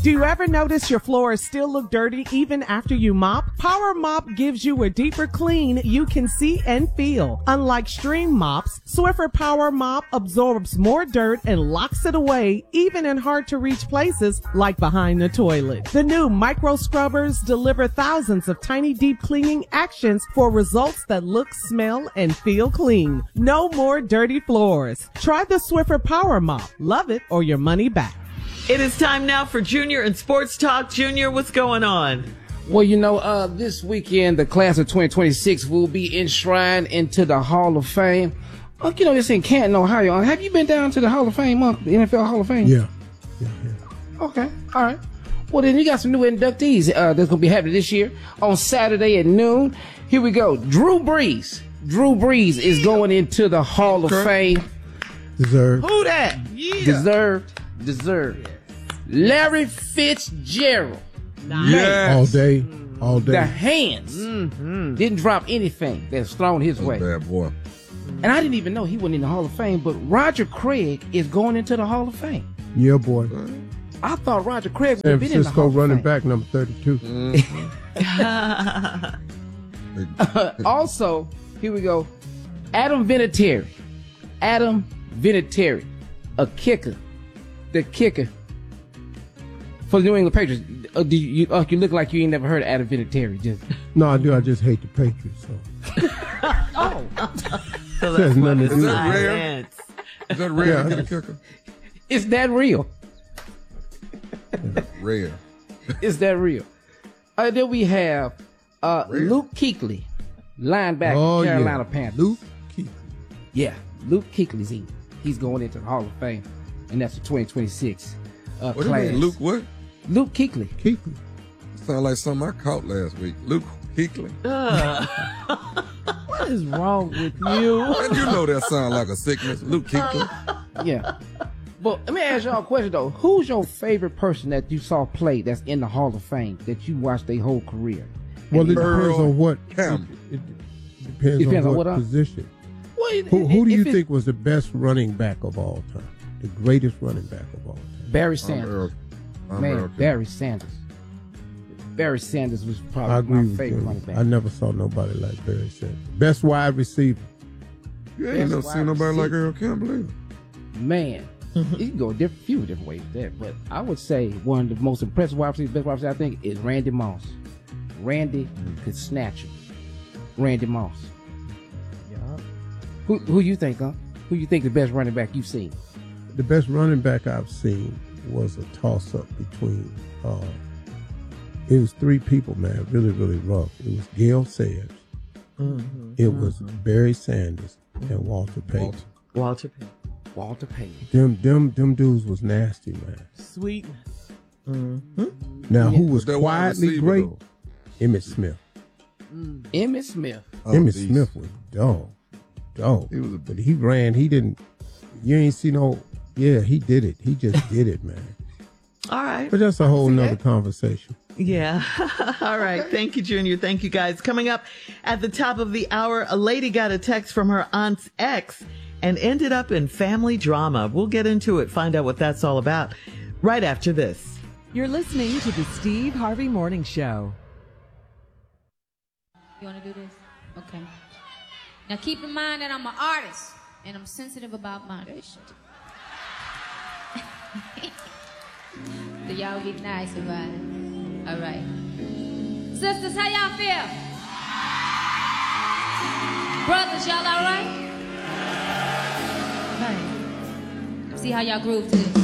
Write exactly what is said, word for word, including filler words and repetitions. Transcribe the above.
Do you ever notice your floors still look dirty even after you mop? Power Mop gives you a deeper clean you can see and feel. Unlike stream mops, Swiffer Power Mop absorbs more dirt and locks it away even in hard-to-reach places like behind the toilet. The new micro scrubbers deliver thousands of tiny deep cleaning actions for results that look, smell, and feel clean. No more dirty floors. Try the Swiffer Power Mop. Love it or your money back. It is time now for Junior and Sports Talk. Junior, what's going on? Well, you know, uh, this weekend, the class of twenty twenty-six will be enshrined into the Hall of Fame. Oh, you know, this in Canton, Ohio. Have you been down to the Hall of Fame, uh, the N F L Hall of Fame? Yeah. Yeah, yeah. Okay, all right. Well, then you got some new inductees uh, that's going to be happening this year on Saturday at noon. Here we go. Drew Brees. Drew Brees is going into the Hall of Fame. Deserved. Who that? Yeah. Deserved. Deserved. Larry Fitzgerald. Nice. All day. All day. The hands Mm-hmm. didn't drop anything that's thrown his way. Bad boy. And I didn't even know he wasn't in the Hall of Fame, but Roger Craig is going into the Hall of Fame. Yeah, boy. I thought Roger Craig would San have been in the Hall Francisco of running Fame. back number thirty-two. Mm-hmm. Also, here we go. Adam Vinatieri. Adam Vinatieri, a kicker. The kicker for the New England Patriots. Uh, do you, uh, you look like you ain't never heard of Adam Vinatieri. Just No, I do. I just hate the Patriots. So. oh, So There's that's nothing what to it's do. like. Rare? Is that rare Yeah. to get a kicker? is that real? Rare. Is that real? Uh, then we have uh, Rare. Luke Kuechly, linebacker, Oh, Carolina yeah. Panthers. Luke Kuechly. Yeah, Luke Kuechly's in. He's going into the Hall of Fame, and that's the twenty twenty-six uh, What do you class. mean, Luke what? Luke Kuechly. Kuechly. Sound like something I caught last week. Luke Kuechly. What is wrong with you? And you know that sound like a sickness. Luke Kuechly. Yeah. But let me ask y'all a question though. Who's your favorite person that you saw play that's in the Hall of Fame that you watched their whole career? Well, it Earl depends on what. Campbell. It, it depends, Depends on on what, what, uh, position. Well, it- Who, who do if you it's think was the best running back of all time? The greatest running back of all time? Barry I'm Sanders. Earl. I'm Man, Earl. Barry Sanders. Barry Sanders was I probably agree my with favorite you. running back. I never saw nobody like Barry Sanders. Best wide receiver. You ain't Best never wide seen nobody like receiver. Earl Campbell either. Man, you can go a different, few different ways with that, but I would say one of the most impressive wide receivers, best wide receiver I think, is Randy Moss. Randy could snatch him. Randy Moss. Who who you think, huh? Who you think the best running back you've seen? The best running back I've seen was a toss-up between, uh, it was three people, man, really, really rough. It was Gale Sayers, Mm-hmm. it was Barry Sanders, and Walter Payton. Walter Payton. Walter Payton. Them, them, them dudes was nasty, man. Sweet. Now, who was That wide quietly receiver, great? though. Emmett Smith. Emmitt Smith. Oh, Emmett geez. Smith was dog, dog. He was a But he ran. He didn't. You ain't see no. Yeah, he did it. He just did it, man. All right. But that's a whole nother conversation. Yeah. All right. Thank you, Junior. Thank you, guys. Coming up at the top of the hour, a lady got a text from her aunt's ex and ended up in family drama. We'll get into it, find out what that's all about right after this. You're listening to the Steve Harvey Morning Show. You want to do this? Okay. Now keep in mind that I'm an artist and I'm sensitive about moderation. So y'all be nice about it. All right. Sisters, how y'all feel? Brothers, y'all all right? Right. See how y'all groove to this.